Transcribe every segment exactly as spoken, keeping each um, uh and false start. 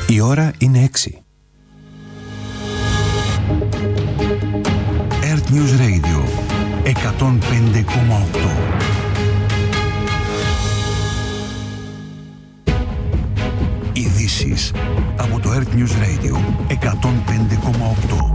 Η ώρα είναι έξι. Earth News Radio εκατόν πέντε κόμμα οκτώ. Ειδήσεις από το Earth News Radio εκατόν πέντε κόμμα οκτώ.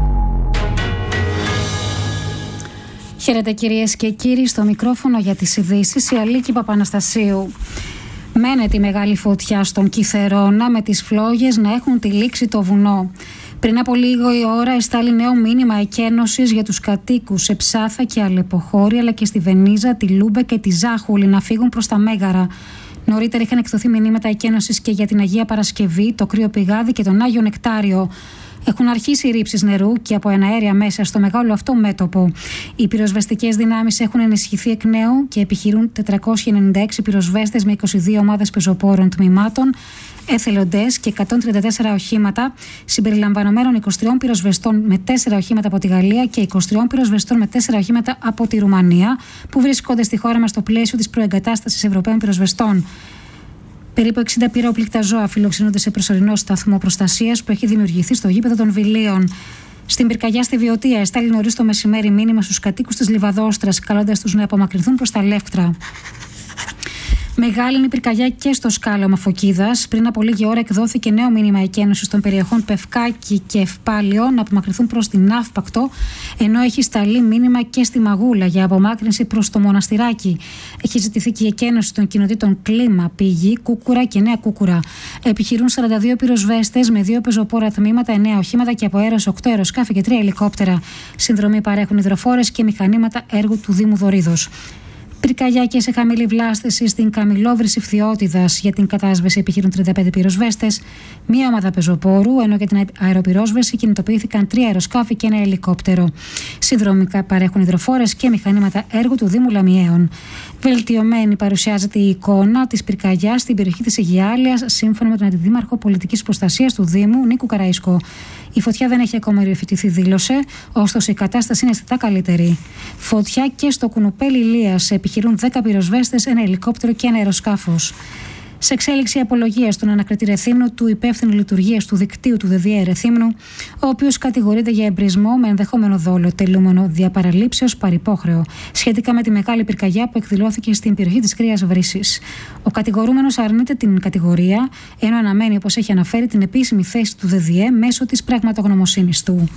Χαίρετε κυρίες και κύριοι, στο μικρόφωνο για τις ειδήσεις η Αλίκη Παπαναστασίου. Μένεται η μεγάλη φωτιά στον Κιθερώνα με τις φλόγες να έχουν τυλίξει το βουνό. Πριν από λίγο η ώρα εστάλει νέο μήνυμα εκένωσης για τους κατοίκους σε Ψάθα και Αλεποχώρη, αλλά και στη Βενίζα, τη Λούμπε και τη Ζάχουλη να φύγουν προς τα Μέγαρα. Νωρίτερα είχαν εκδοθεί μηνύματα εκένωσης και για την Αγία Παρασκευή, το Κρύο Πηγάδι και τον Άγιο Νεκτάριο. Έχουν αρχίσει οι ρήψεις νερού και από εναέρια μέσα στο μεγάλο αυτό μέτωπο. Οι πυροσβεστικές δυνάμεις έχουν ενισχυθεί εκ νέου και επιχειρούν τετρακόσιοι ενενήντα έξι πυροσβέστες με είκοσι δύο ομάδες πεζοπόρων τμήματων, εθελοντές και εκατόν τριάντα τέσσερα οχήματα, συμπεριλαμβανομένων είκοσι τρία πυροσβεστών με τέσσερα οχήματα από τη Γαλλία και είκοσι τρία πυροσβεστών με τέσσερα οχήματα από τη Ρουμανία, που βρίσκονται στη χώρα μας στο πλαίσιο της προεγκατάστασης Ευρωπαίων πυροσβεστών. Περίπου εξήντα πυρόπληκτα ζώα φιλοξενούνται σε προσωρινό σταθμό προστασίας που έχει δημιουργηθεί στο γήπεδο των Βιλίων. Στην πυρκαγιά στη Βιωτία εστάλει νωρίς το μεσημέρι μήνυμα στους κατοίκους της Λιβαδόστρας, καλώντας τους να απομακρυνθούν προς τα Λεύκτρα. Μεγάλη είναι η πυρκαγιά και στο σκάλωμα Φωκίδας. Πριν από λίγη ώρα εκδόθηκε νέο μήνυμα εκένωσης των περιοχών Πευκάκη και Ευπάλιο να απομακρυνθούν προς την Ναύπακτο, ενώ έχει σταλεί μήνυμα και στη Μαγούλα για απομάκρυνση προς το Μοναστηράκι. Έχει ζητηθεί και η εκένωση των κοινοτήτων Κλίμα, Πηγή, Κούκουρα και Νέα Κούκουρα. Επιχειρούν σαράντα δύο πυροσβέστες με δύο πεζοπόρα τμήματα, εννέα οχήματα και από αέρος οκτώ αεροσκάφη και τρία ελικόπτερα. Συνδρομή παρέχουν υδροφόρες και μηχανήματα έργου του Δήμου Δωρίδος. Πυρκαγιά και σε χαμηλή βλάστηση στην Καμιλόβρηση Φθιώτιδας. Για την κατάσβεση επιχειρούν τριάντα πέντε πυροσβέστες, μία ομάδα πεζοπόρου, ενώ για την αεροπυρόσβεση κινητοποιήθηκαν τρία αεροσκάφη και ένα ελικόπτερο. Συνδρομικά παρέχουν υδροφόρες και μηχανήματα έργου του Δήμου Λαμιαίων. Βελτιωμένη παρουσιάζεται η εικόνα της πυρκαγιάς στην περιοχή της Αιγιάλειας, σύμφωνα με τον Αντιδήμαρχο Πολιτικής Προστασίας του Δήμου, Νίκο Καραϊσκό. Η φωτιά δεν έχει ακόμα υιοθετηθεί, δήλωσε, ωστόσο η κατάσταση είναι αισθητά καλύτερη. Φωτιά και στο Κουνουπέλι Ηλίας επιχειρούν δέκα πυροσβέστες, ένα ελικόπτερο και ένα αεροσκάφος. Σε εξέλιξη απολογία στον ανακριτή Ρεθύμνου του υπεύθυνου λειτουργίας του δικτύου του ΔΔΕ Ρεθύμνου, ο οποίος κατηγορείται για εμπρισμό με ενδεχόμενο δόλο, τελούμενο διαπαραλήψεως παρυπόχρεο, σχετικά με τη μεγάλη πυρκαγιά που εκδηλώθηκε στην περιοχή της Κρύας Βρύσης. Ο κατηγορούμενος αρνείται την κατηγορία, ενώ αναμένει, όπως έχει αναφέρει, την επίσημη θέση του ΔΔΕ μέσω της πραγματογνωμοσύνης του.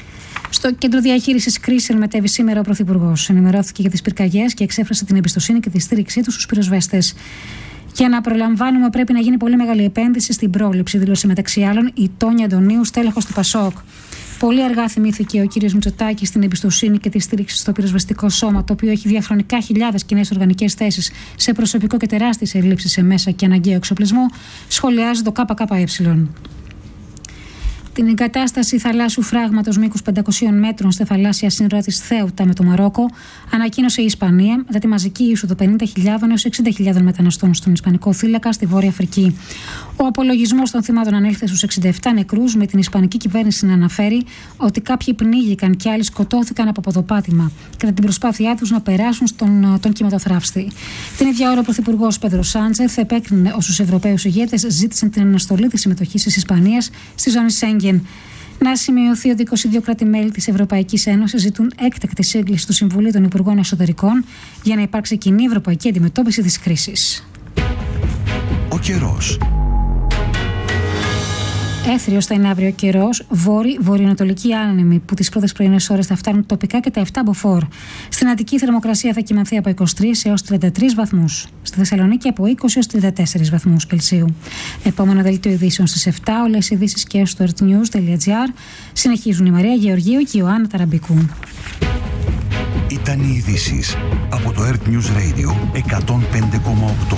Στο κέντρο διαχείρισης κρίσεων μετέβη σήμερα ο Πρωθυπουργός. Ενημερώθηκε για τις πυρκαγιές και εξέφρασε την εμπιστοσύνη και τη στήριξή του στους πυροσβέστες. Για να προλαμβάνουμε, πρέπει να γίνει πολύ μεγάλη επένδυση στην πρόληψη, δήλωσε μεταξύ άλλων η Τόνια Αντωνίου, στέλεχος του Πασόκ. Πολύ αργά θυμήθηκε ο κ. Μητσοτάκης στην εμπιστοσύνη και τη στήριξη στο πυροσβεστικό σώμα, το οποίο έχει διαχρονικά χιλιάδες κοινές οργανικές θέσεις σε προσωπικό και τεράστιες ελλείψεις σε μέσα και αναγκαίο εξοπλισμό, σχολιάζει το ΚΚΕ. Την εγκατάσταση θαλάσσιου φράγματος μήκους πεντακόσιων μέτρων στη θαλάσσια σύνορα της Θέουτα με το Μαρόκο ανακοίνωσε η Ισπανία μετά τη μαζική είσοδο πενήντα χιλιάδων έως εξήντα χιλιάδων μεταναστών στον Ισπανικό θύλακα στη Βόρεια Αφρική. Ο απολογισμός των θυμάτων ανήλθε στους εξήντα επτά νεκρούς, με την Ισπανική κυβέρνηση να αναφέρει ότι κάποιοι πνίγηκαν και άλλοι σκοτώθηκαν από ποδοπάτημα κατά την προσπάθειά τους να περάσουν στον τον κυματοθράφστη. Την ίδια ώρα ο Πρωθυπουργός Πέδρο Σάντσεθ επέκρινε όσους Ευρωπαίους ηγέτες ζήτησαν την αναστολή της συμμετοχής της Ισπανίας στη ζώνη Σέγγεν. Να σημειωθεί ότι είκοσι δύο κράτη-μέλη της Ευρωπαϊκής Ένωσης ζητούν έκτακτη σύγκληση του Συμβουλίου των Υπουργών Εσωτερικών για να υπάρξει κοινή ευρωπαϊκή αντιμετώπιση της κρίσης. Ο καιρός. Έθριος θα είναι αύριο ο καιρός, βόρειο, βορειοανατολική άνεμη, που τις πρώτες πρωινές ώρες θα φτάνουν τοπικά και τα επτά μποφόρ. Στην Αττική η θερμοκρασία θα κυμανθεί από είκοσι τρεις έως τριάντα τρεις βαθμούς. Στη Θεσσαλονίκη από είκοσι έως τριάντα τέσσερις βαθμούς Κελσίου. Επόμενο δελτίο ειδήσεων στις επτά, όλες οι ειδήσεις και στο earthnews τελεία gr. Συνεχίζουν η Μαρία Γεωργίου και η Ιωάννα Ταραμπικού. Ήταν οι ειδήσεις από το Earth News Radio εκατόν πέντε κόμμα οκτώ.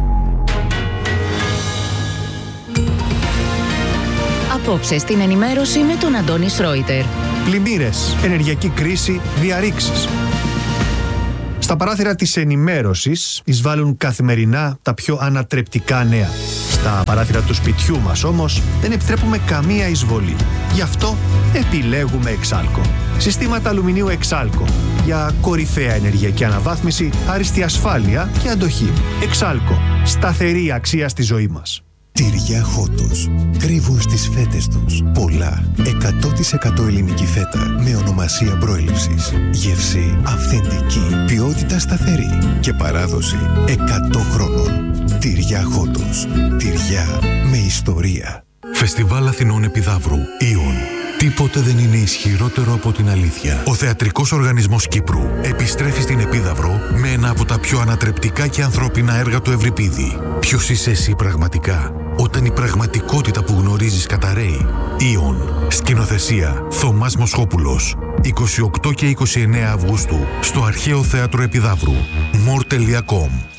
Απόψε στην ενημέρωση με τον Αντώνη Σρόιτερ. Πλημμύρες, ενεργειακή κρίση, διαρρήξεις. Στα παράθυρα της ενημέρωσης εισβάλλουν καθημερινά τα πιο ανατρεπτικά νέα. Στα παράθυρα του σπιτιού μας όμως δεν επιτρέπουμε καμία εισβολή. Γι' αυτό επιλέγουμε Εξάλκο. Συστήματα αλουμινίου Εξάλκο για κορυφαία ενεργειακή αναβάθμιση, άριστη ασφάλεια και αντοχή. Εξάλκο. Σταθερή αξία στη ζωή μας. Τυριά Χότος. Κρύβουν στις φέτες τους πολλά. εκατό τοις εκατό ελληνική φέτα με ονομασία προέλευσης. Γεύση αυθεντική. Ποιότητα σταθερή. Και παράδοση εκατό χρόνων. Τυριά Χότος. Τυριά με ιστορία. Φεστιβάλ Αθηνών Επιδαύρου. Ιον. Τίποτε δεν είναι ισχυρότερο από την αλήθεια. Ο Θεατρικός Οργανισμός Κύπρου επιστρέφει στην Επίδαυρο με ένα από τα πιο ανατρεπτικά και ανθρώπινα έργα του Ευρυπίδη. Ποιος είσαι εσύ πραγματικά, όταν η πραγματικότητα που γνωρίζεις καταραίει? Ιον. Σκηνοθεσία Θωμάς Μοσχόπουλος. είκοσι οκτώ και είκοσι εννέα Αυγούστου στο Αρχαίο Θέατρο Επιδαύρου. μορ τελεία κομ